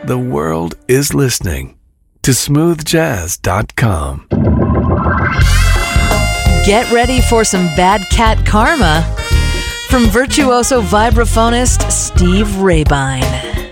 The world is listening to smoothjazz.com. Get ready for some bad cat karma from virtuoso vibraphonist Steve Rabine.